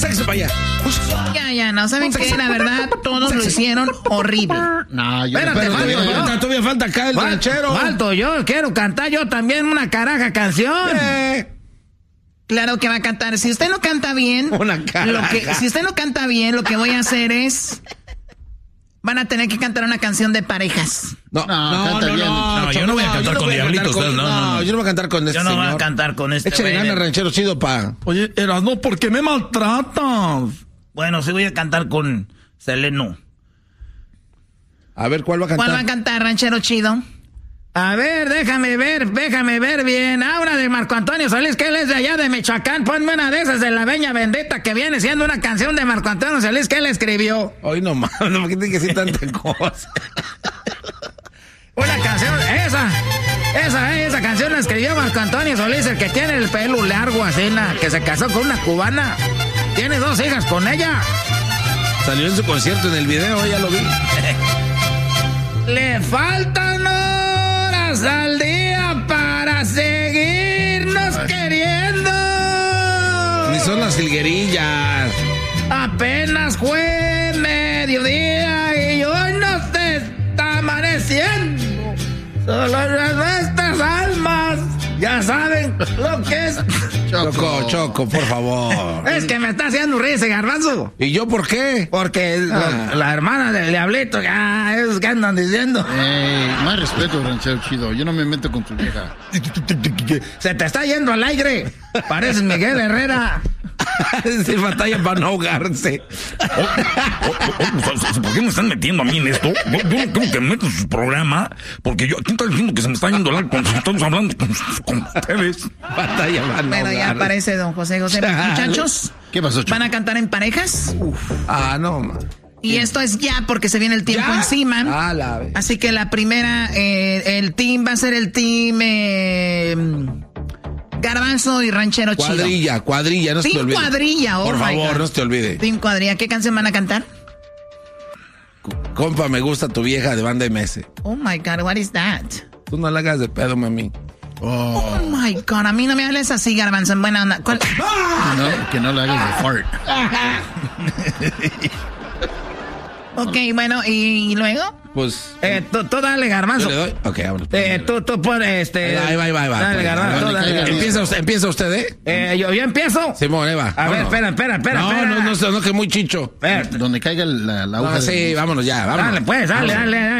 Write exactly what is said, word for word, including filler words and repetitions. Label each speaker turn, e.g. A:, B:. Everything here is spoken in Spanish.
A: sáquese para allá.
B: Ya, ya, no, ¿saben qué? La verdad, todos lo hicieron horrible.
C: No, yo
A: Espérate,
C: no,
A: todavía,
C: yo,
A: falta, todavía falta acá el ranchero.
D: Falto yo, quiero cantar yo también una caraja canción.
A: Eh.
B: Claro que va a cantar. Si usted no canta bien,
A: Una caraja.
B: lo que, si usted no canta bien, lo que voy a hacer es... Van a tener que cantar una canción de parejas.
A: No,
C: No,
A: no,
C: canta
A: no,
C: bien.
A: no,
E: No, yo no voy a cantar
A: yo
E: con
A: voy a
E: Diablitos,
A: cantar con-
E: no, no, no.
A: yo no voy a cantar con este
D: Yo no voy a
A: señor.
D: cantar con este
A: Échale
D: güey.
A: ganas, ranchero chido, pa.
E: Oye, Erasmo, ¿por qué me maltratas?
D: Bueno, sí voy a cantar con Seleno.
A: A ver, ¿cuál va a cantar?
B: ¿Cuál va a cantar, ranchero chido?
D: A ver, déjame ver, déjame ver bien. Ah, una de Marco Antonio Solís, que él es de allá de Michoacán. Ponme una de esas de La Veña Bendita, que viene siendo una canción de Marco Antonio Solís que él escribió.
A: Hoy no mames, no tiene que decir tanta cosa.
D: Una canción, esa, esa, esa canción la escribió Marco Antonio Solís, el que tiene el pelo largo así, na, que se casó con una cubana. Tiene dos hijas con ella.
A: Salió en su concierto en el video, ya lo vi.
D: Le faltan horas al día para seguirnos queriendo.
A: Ni son las jilguerillas.
D: Apenas fue mediodía y hoy no se está amaneciendo. Solo nuestras almas ya saben lo que es.
A: Choco, Choco, por favor.
D: Es que me está haciendo reír ese garbanzo.
A: ¿Y yo por qué?
D: Porque
A: Ah.
D: lo- la hermana del diablito, ah, es que andan diciendo.
C: Eh, más respeto, ranchero chido. Yo no me meto con tu vieja.
D: Se te está yendo al aire. Pareces Miguel Herrera.
A: Se batalla para no ahogarse.
E: Oh, oh, oh, ¿Por qué me están metiendo a mí en esto? Yo, yo no creo que me meto en su programa, porque yo aquí está diciendo que se me está yendo la cuando estamos hablando con, con ustedes.
A: Batalla para no
B: Bueno, ya
A: ahogarse.
B: aparece don José José.
A: Chale.
B: Muchachos,
C: ¿Qué pasó, Choco?
B: van a cantar en parejas.
A: Ah, no, man.
B: Y esto es ya porque se viene el tiempo
A: ¿Ya?
B: encima.
A: Ah, la vez.
B: Así que la primera, eh, el team va a ser el team eh, Garbanzo y Ranchero Chido.
A: Cuadrilla, cuadrilla, no se te
B: Team
A: olvide.
B: Cuadrilla, oh
A: Por
B: my
A: favor,
B: God.
A: no se te olvide.
B: Team Cuadrilla, ¿qué canción van a cantar?
A: Compa, me gusta tu vieja de Banda M S.
B: Oh my God, what is that?
A: Tú no la hagas de pedo, mami.
B: Oh my God, a mí no me hables así, Garbanzo, en buena onda. ¿Cuál?
C: No, que no le hagas de fart.
B: Ok, bueno, ¿y luego?
A: Pues.
D: Eh, tú, tú dale, garbanzo.
A: ¿Yo le doy? Ok, vámonos.
D: Eh, tú, tú pon este.
A: Ahí va, ahí va, ahí va.
D: Dale,
A: Pues,
D: garbanzo.
A: dale,
D: tú dale,
C: caiga
D: garbanzo.
C: bien.
A: Empieza usted, empieza usted, ¿eh?
D: Eh, yo, yo empiezo.
A: Simón, ahí va.
D: A ver,
A: vámonos.
D: espera, espera, espera,
A: No,
D: espera.
A: no, no, no, no, que muy chicho.
D: Espera.
C: Donde caiga la, la aguja.
A: Ah,
C: de-
A: sí, vámonos ya, vámonos.
D: Dale, pues, dale, dale, dale.